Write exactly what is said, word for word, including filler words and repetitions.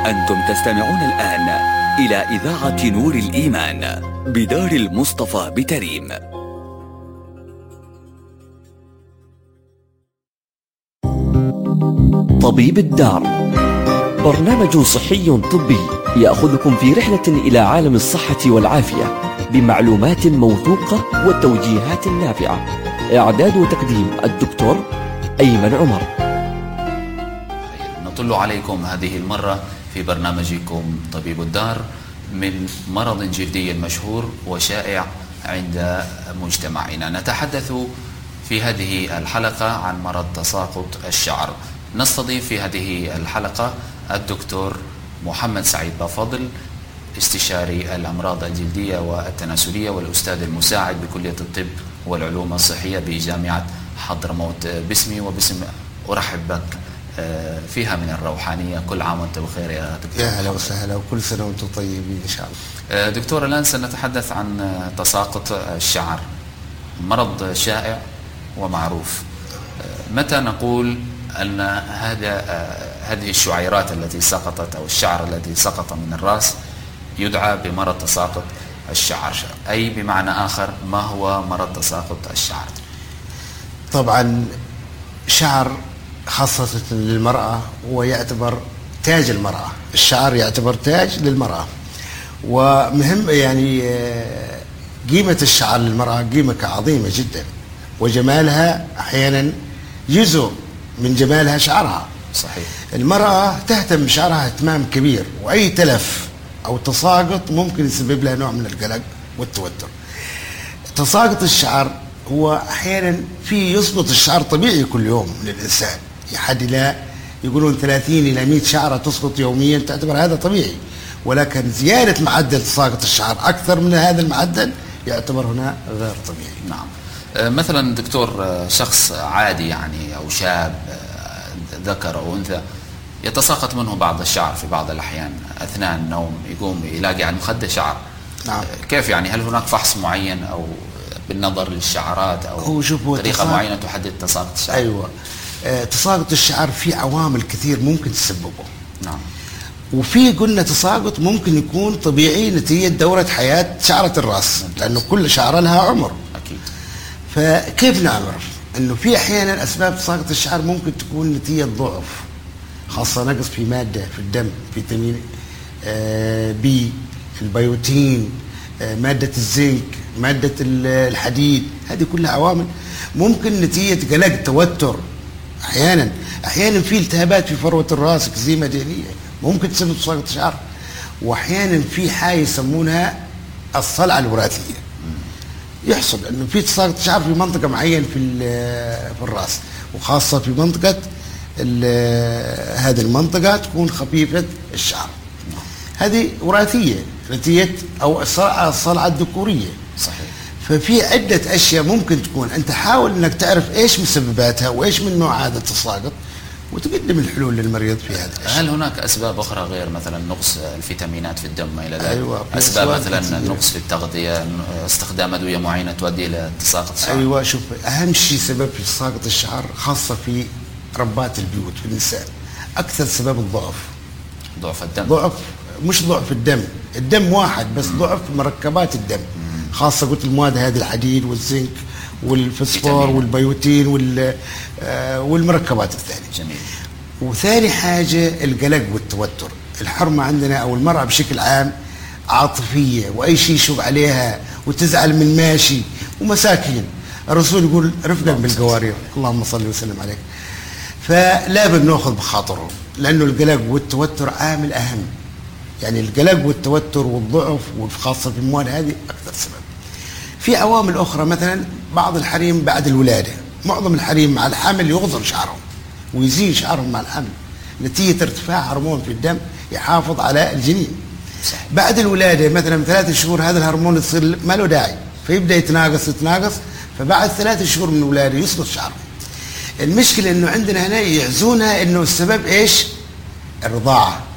أنتم تستمعون الآن إلى إذاعة نور الإيمان بدار المصطفى بتريم. طبيب الدار، برنامج صحي طبي يأخذكم في رحلة إلى عالم الصحة والعافية بمعلومات موثوقة والتوجيهات النافعة. إعداد وتقديم الدكتور أيمن عمر. نطل عليكم هذه المرة في برنامجكم طبيب الدار من مرض جلدي مشهور وشائع عند مجتمعنا. نتحدث في هذه الحلقة عن مرض تساقط الشعر. نستضيف في هذه الحلقة الدكتور محمد سعيد بفضل، استشاري الأمراض الجلدية والتناسلية والأستاذ المساعد بكلية الطب والعلوم الصحية بجامعة حضرموت. باسمي وباسم أرحب بك فيها من الروحانية. كل عام وانت بخير يا دكتور. يا هلا وسهلا، وكل سنة وانتم طيبين إن شاء الله. دكتور، الآن سنتحدث عن تساقط الشعر، مرض شائع ومعروف. متى نقول أن هذا هذه الشعيرات التي سقطت أو الشعر الذي سقط من الرأس يدعى بمرض تساقط الشعر؟ أي بمعنى آخر، ما هو مرض تساقط الشعر؟ طبعا شعر خاصة للمرأة هو يعتبر تاج المرأة. الشعر يعتبر تاج للمرأة، ومهم يعني قيمة الشعر للمرأة قيمة عظيمة جدا، وجمالها أحيانا جزء من جمالها شعرها. صحيح. المرأة تهتم بشعرها اهتمام كبير، وأي تلف أو تساقط ممكن يسبب لها نوع من القلق والتوتر. تساقط الشعر هو أحيانا في يسقط الشعر طبيعي كل يوم للإنسان، يحد إلى يقولون ثلاثين إلى مئة شعرة تسقط يوميا، تعتبر هذا طبيعي. ولكن زيادة معدل تساقط الشعر أكثر من هذا المعدل يعتبر هنا غير طبيعي. نعم. مثلا دكتور، شخص عادي يعني أو شاب ذكر أو أنثى يتساقط منه بعض الشعر في بعض الأحيان أثناء النوم، يقوم يلاقي على المخدة شعر. نعم. كيف يعني؟ هل هناك فحص معين أو بالنظر للشعرات أو هو شوف هو طريقة معينة تحدد تساقط الشعر؟ أيوة. آه تساقط الشعر في عوامل كثير ممكن تسببه. نعم. وفي قلنا تساقط ممكن يكون طبيعي نتيجة دورة حياة شعرة الرأس، لأنه كل شعرة لها عمر. أكيد. فكيف نعرف إنه في أحيانا أسباب تساقط الشعر ممكن تكون نتيجة ضعف، خاصة نقص في مادة في الدم، فيتامين آه بي، البيوتين، آه مادة الزنك، مادة الحديد. هذه كلها عوامل ممكن نتيجة قلق توتر. أحيانا أحيانا في التهابات في فروة الرأس، إكزيما دهنية ممكن تسبب تساقط الشعر. وأحيانا في حاجة يسمونها الصلعة الوراثية، يحصل انه في تساقط شعر في منطقه معينه في في الراس، وخاصه في منطقه هذه المنطقه تكون خفيفه الشعر. هذه وراثيه نتيجه او الصلعه الذكوريه. صحيح. ففي عده اشياء ممكن تكون، انت حاول انك تعرف ايش مسبباتها وايش من نوع هذا التساقط وتقدم الحلول للمريض في هذا الشيء. هل هناك أسباب أخرى غير مثلا نقص الفيتامينات في الدم إلى ذلك؟ أيوة. أسباب مثلا نقص في التغذية، استخدام أدوية معينة تؤدي إلى تساقط الشعر؟ أيوة. شوف، أهم شيء سبب في تساقط الشعر خاصة في ربات البيوت في النساء، أكثر سبب الضعف. ضعف الدم؟ ضعف، مش ضعف الدم، الدم واحد بس مم. ضعف مركبات الدم، مم. خاصة قلت المواد هذه الحديد والزنك والفسفور والبيوتين والمركبات الثانية. جميل. وثاني حاجة القلق والتوتر. الحرمة عندنا أو المرأة بشكل عام عاطفية، وأي شيء يشوب عليها وتزعل من ماشي ومساكين. الرسول يقول رفقا بالقوارير، اللهم صل وسلم عليك. فلا بد ناخذ بخاطرهم، لأنه القلق والتوتر عامل أهم. يعني القلق والتوتر والضعف وخاصة في المواد هذه أكثر سبب. في عوامل أخرى، مثلا بعض الحريم بعد الولادة، معظم الحريم مع الحمل يغضر شعرهم ويزيد شعرهم مع الحمل نتيجة ارتفاع هرمون في الدم يحافظ على الجنين. صحيح. بعد الولادة مثلا ثلاثة شهور هذا الهرمون يصير ما له داعي، فيبدأ يتناقص يتناقص فبعد ثلاثة شهور من الولادة يسقط شعرهم. المشكلة انه عندنا هنا يعزونها انه السبب ايش؟ الرضاعة.